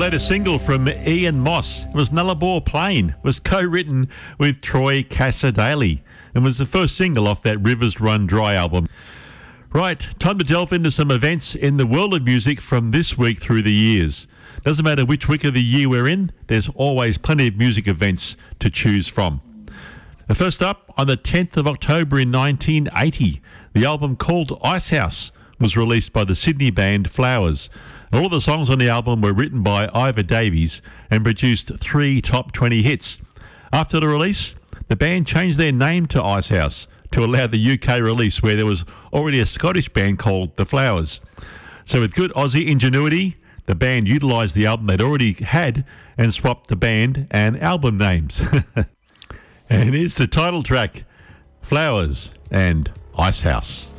latest single from Ian Moss was Nullarbor Plain. It was co-written with Troy Cassar-Daley and was the first single off that Rivers Run Dry album. Right, time to delve into some events in the world of music from this week through the years. Doesn't matter which week of the year we're in, there's always plenty of music events to choose from. First up, on the 10th of October in 1980, the album called Icehouse was released by the Sydney band Flowers. All of the songs on the album were written by Ivor Davies and produced 3 top 20 hits. After the release, the band changed their name to Icehouse to allow the UK release, where there was already a Scottish band called The Flowers. So with good Aussie ingenuity, the band utilised the album they'd already had and swapped the band and album names. And here's the title track, Flowers and Icehouse.